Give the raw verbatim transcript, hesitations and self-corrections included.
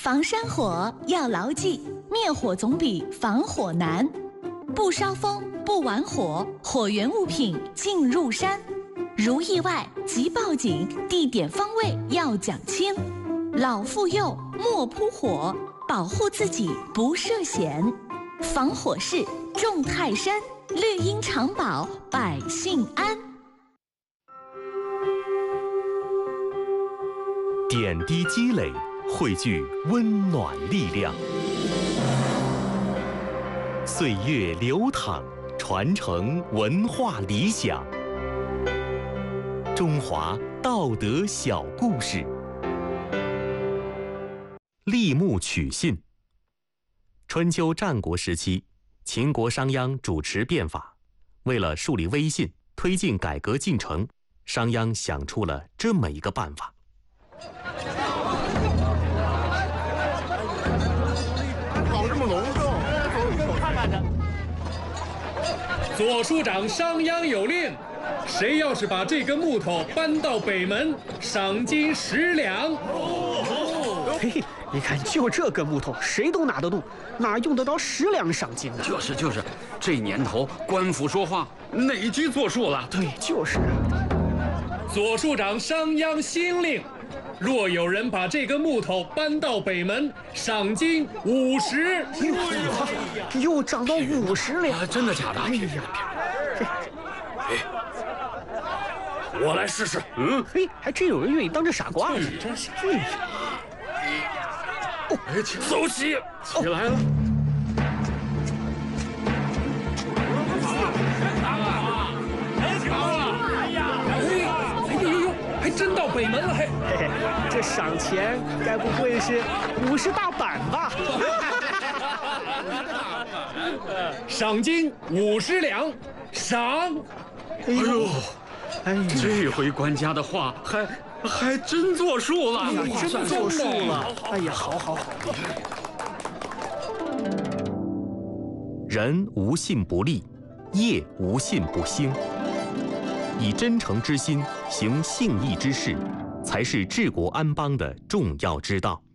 防山火要牢记，灭火总比防火难。不烧风，不玩火，火源物品进入山。如意外即报警，地点方位要讲清。老妇幼莫扑火，保护自己不涉险。防火势重泰山，绿荫常保百姓安。 点滴积累，汇聚温暖力量。岁月流淌，传承文化理想。中华道德小故事。立木取信。春秋战国时期，秦国商鞅主持变法，为了树立威信，推进改革进程，商鞅想出了这么一个办法。 搞这么隆重，看看去。 左庶长商鞅有令，谁要是把这根木头搬到北门，赏金十两。 嘿，你看，就这根木头，谁都拿得动，哪用得着十两赏金呢？ 就是就是，这年头官府说话，哪句作数了？ 对，就是。 左庶长商鞅新令，若有人把这根木头搬到北门，赏金五十。 又涨到五十两、 啊！真的假的？ 哎呀， 哎，我来试试。 嗯，嘿，还真有人愿意当这傻瓜子。 真是。 哦， 哎，走起，起来了。 真到北门了，嘿， 嘿嘿，这赏钱该不会是五十大板吧？ 赏金五十两，赏。 哎呦， 哎呀， 这回官家的话还还真作数了， 哎呀，真作数了。哎呀，好好好。 人无信不立，业无信不兴。以真诚之心行信义之事，才是治国安邦的重要之道。